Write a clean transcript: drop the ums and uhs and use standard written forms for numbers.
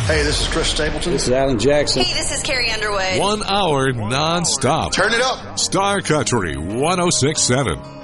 Hey, this is Chris Stapleton. This is Alan Jackson. Hey, this is Carrie Underwood. 1 hour non-stop. Turn it up. Star Country 106.7.